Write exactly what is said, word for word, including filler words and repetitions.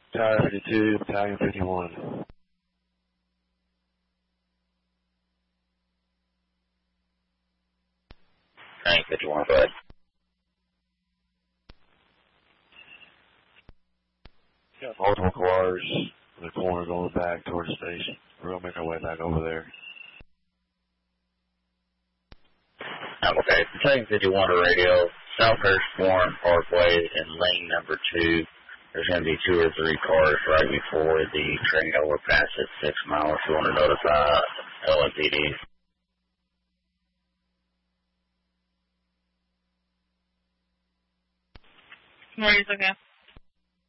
Tower fifty-two, Battalion fifty-one. Battalion fifty-one, go ahead. Got multiple cars in the corner going back towards the station. We're going to make our way back over there. Um, okay, Battalion fifty-one to radio, Southhurst Foreign Parkway in lane number two. There's going to be two or three cars right before the train overpass at six miles. You want to notify L M P D. Morning's okay.